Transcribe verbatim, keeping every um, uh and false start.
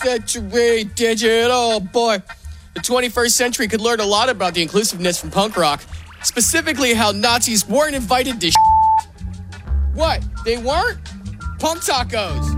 century digital boy. The twenty-first century could learn a lot about the inclusiveness from punk rock, specifically how Nazis weren't invited to sh- What? They weren't? Punk tacos.